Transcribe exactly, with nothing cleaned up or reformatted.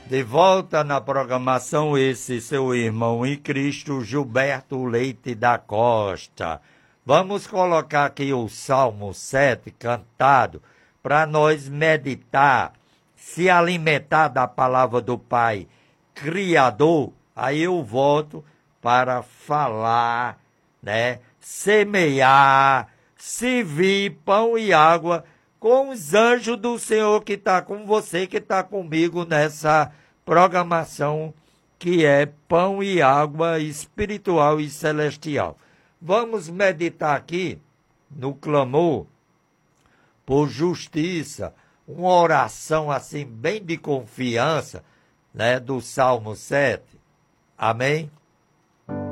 De volta na programação, esse seu irmão em Cristo, Gilberto Leite da Costa. Vamos colocar aqui o Salmo sete cantado para nós meditar, se alimentar da palavra do Pai Criador. Aí eu volto para falar, né? Semear, servir pão e água com os anjos do Senhor que está com você, que está comigo nessa programação que é pão e água espiritual e celestial. Vamos meditar aqui no clamor por justiça, uma oração assim bem de confiança, né, do Salmo sete. Amém?